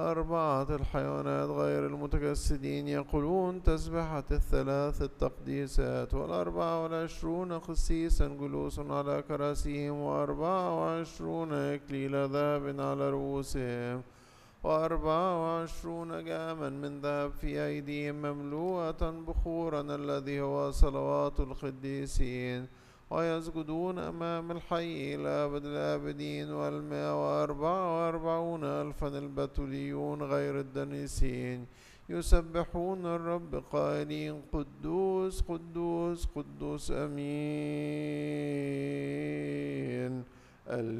أربعة الحيوانات غير المتجسدين يقولون تسبحة الثلاث التقديسات، 24 قسيسا جلوس على كراسيهم، 24 إكليل ذهب على رؤوسهم، 24 جاما من ذهب في أيديهم مملوءة بخورا الذي هو صلوات القديسين، ويسجدون أمام الحي إلى أبد الآبدين. 144 ألفا البتوليون غير الدنيسين يسبحون الرب قائلين قدوس قدوس قدوس. أمين.